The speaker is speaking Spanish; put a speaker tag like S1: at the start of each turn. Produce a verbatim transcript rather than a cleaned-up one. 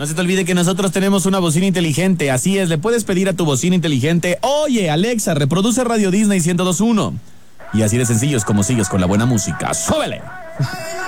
S1: No se te olvide que nosotros tenemos una bocina inteligente. Así es, le puedes pedir a tu bocina inteligente: oye, Alexa, reproduce Radio Disney ciento dos punto uno. Y así de sencillo es como sigues con la buena música. ¡Súbele!